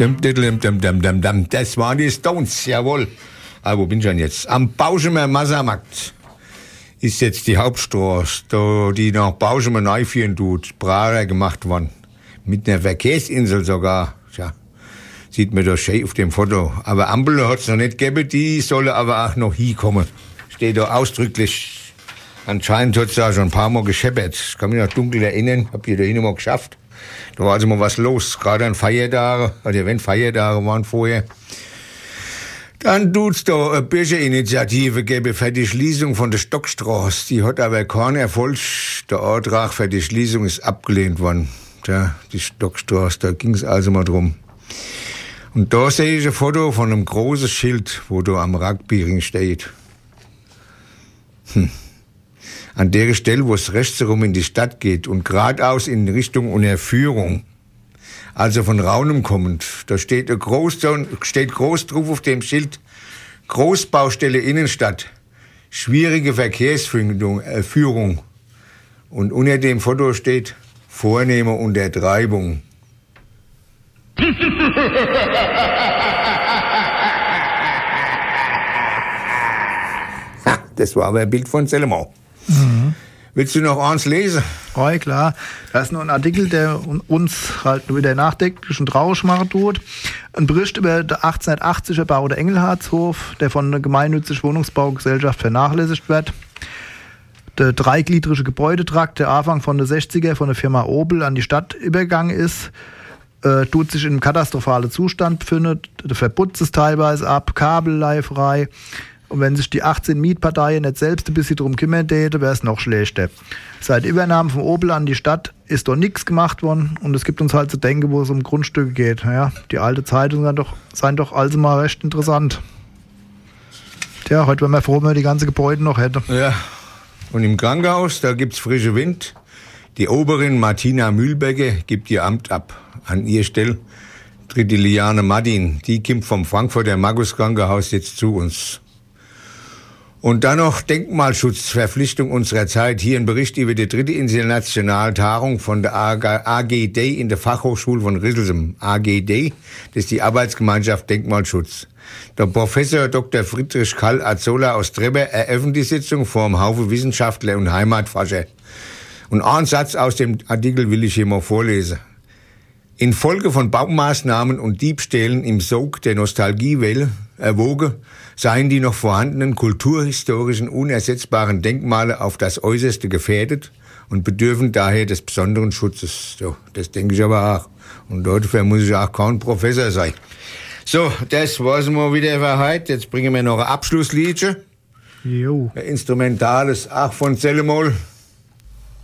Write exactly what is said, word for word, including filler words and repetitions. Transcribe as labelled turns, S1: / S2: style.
S1: Das waren die Stones, jawohl. Aber wo bin ich denn jetzt? Am Bauschumer Massamarkt ist jetzt die Hauptstraße, da die nach Bauschumer neu führen tut, Prager gemacht worden. Mit einer Verkehrsinsel sogar. Tja, sieht man da schön auf dem Foto. Aber Ampel hat's noch nicht gegeben, die solle aber auch noch hinkommen. Steht da ausdrücklich. Anscheinend hat's da schon ein paar Mal gescheppert. Ich kann mich noch dunkel erinnern, hab ich da hin mal geschafft. Da war also mal was los, gerade an Feiertagen, oder wenn Feiertage waren vorher. Dann tut's da eine Bürgerinitiative geben für die Schließung von der Stockstraße. Die hat aber keinen Erfolg. Der Antrag für die Schließung ist abgelehnt worden. Tja, die Stockstraße, da ging's also mal drum. Und da sehe ich ein Foto von einem großen Schild, wo da am Rugbyring steht. Hm. An der Stelle, wo es rechts herum in die Stadt geht und geradeaus in Richtung Unterführung, also von Raunum kommend, da steht, ein groß, steht groß drauf auf dem Schild, Großbaustelle Innenstadt, schwierige Verkehrsführung. Äh, Führung. Und unter dem Foto steht, vornehme Untertreibung. Das war aber ein Bild von Sellemau. Mhm. Willst du noch eins lesen?
S2: Ja, klar. Da ist noch ein Artikel, der uns halt wieder nachdenklich und traurig machen tut. Ein Bericht über den achtzehnhundertachtzig erbauten Engelhardshof, der von der gemeinnützigen Wohnungsbaugesellschaft vernachlässigt wird. Der dreigliedrige Gebäudetrakt, der Anfang von den sechziger von der Firma Opel an die Stadt übergegangen ist, äh, tut sich in einem katastrophalen Zustand befindet. Der Verputz ist teilweise ab, Kabellei frei. Und wenn sich die achtzehn Mietparteien nicht selbst ein bisschen darum kümmern täten, wäre es noch schlechter. Seit Übernahme von Opel an die Stadt ist doch nichts gemacht worden und es gibt uns halt zu denken, wo es um Grundstücke geht. Ja, die alte Zeitungen seien doch, seien doch also mal recht interessant. Tja, heute wären wir froh, wenn wir die ganze Gebäude noch hätten.
S1: Ja, und im Krankenhaus, da gibt's frische Wind. Die Oberin Martina Mühlbecke gibt ihr Amt ab. An ihr Stelle tritt die Liane Martin. Die kommt vom Frankfurter Magus Krankenhaus jetzt zu uns. Und dann noch Denkmalschutzverpflichtung unserer Zeit. Hier ein Bericht über die dritte internationale Tagung von der A G D in der Fachhochschule von Rüsselsheim. A G D, das ist die Arbeitsgemeinschaft Denkmalschutz. Der Professor Doktor Friedrich Karl Azola aus Trebbe eröffnet die Sitzung vor einem Haufen Wissenschaftler und Heimatforscher. Und einen Satz aus dem Artikel will ich hier mal vorlesen. Infolge von Baumaßnahmen und Diebstählen im Sog der Nostalgiewelle erwogen, seien die noch vorhandenen kulturhistorischen unersetzbaren Denkmale auf das Äußerste gefährdet und bedürfen daher des besonderen Schutzes. So, das denke ich aber auch. Und dafür muss ich auch kein Professor sein. So, das war's mal wieder für heute. Jetzt bringen wir noch ein Abschlussliedchen.
S2: Jo.
S1: Ein instrumentales, auch von Sellemol.